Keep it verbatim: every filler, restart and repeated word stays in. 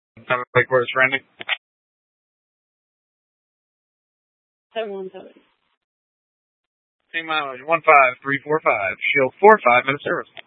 Have a quick word, Randy. seven one seven. Team mileage one five three four five. Shield four five minute service.